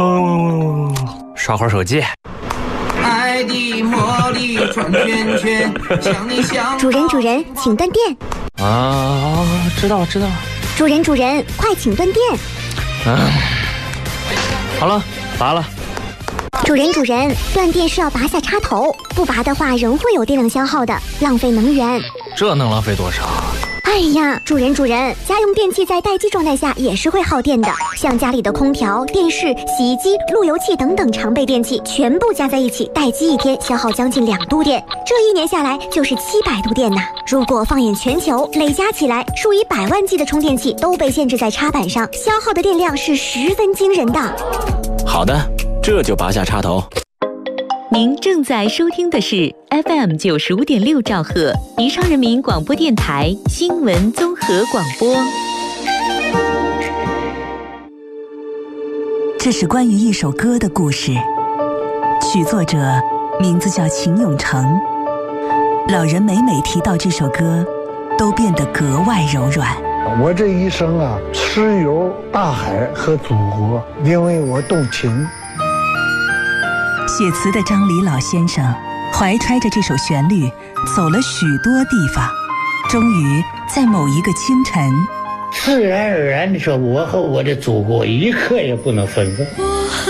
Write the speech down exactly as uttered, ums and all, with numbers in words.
哦，刷会儿手机。 爱的魔力转圈圈，像你像主人主人，请断电。 啊，知道了知道了。 主人主人，快请断电。 啊，好了，拔了。 主人主人，断电是要拔下插头，不拔的话仍会有电量消耗的，浪费能源。 这能浪费多少？ 哎呀，主人主人，家用电器在待机状态下也是会耗电的，像家里的空调、电视、洗衣机、路由器等等常备电器，全部加在一起待机一天消耗将近两度电，这一年下来就是七百度电呐。如果放眼全球，累加起来，数以百万计的充电器都被限制在插板上，消耗的电量是十分惊人的。 好的，这就拔下插头。 您正在收听的是 F M 九十五点六兆赫宜昌人民广播电台新闻综合广播。 这是关于一首歌的故事，曲作者名字叫秦永成。老人每每提到这首歌，都变得格外柔软。 我这一生啊，痴游大海和祖国，因为我动情。 写词的张黎老先生怀揣着这首旋律走了许多地方，终于在某一个清晨， 自然而然地说，我和我的祖国一刻也不能分开。